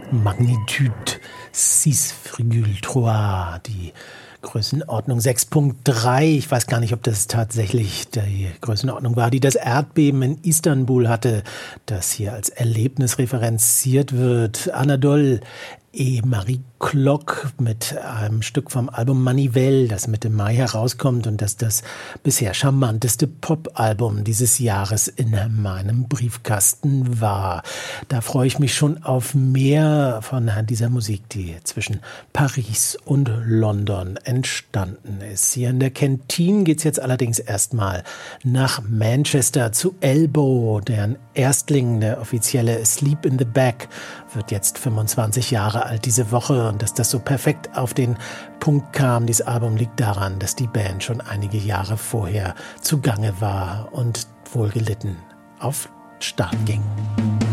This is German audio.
Magnitude 6,3, die Größenordnung 6,3. Ich weiß gar nicht, ob das tatsächlich die Größenordnung war, die das Erdbeben in Istanbul hatte, das hier als Erlebnis referenziert wird. Anadol et Marie Klock mit einem Stück vom Album Manivelle, das Mitte Mai herauskommt und das das bisher charmanteste Pop-Album dieses Jahres in meinem Briefkasten war. Da freue ich mich schon auf mehr von dieser Musik, die zwischen Paris und London entstanden ist. Hier in der Kantine geht's jetzt allerdings erstmal nach Manchester zu Elbow, deren Erstling, der offizielle Sleep in the Back, wird jetzt 25 Jahre alt diese Woche. Und dass das so perfekt auf den Punkt kam, dieses Album liegt daran, dass die Band schon einige Jahre vorher zugange war und wohlgelitten auf Start ging.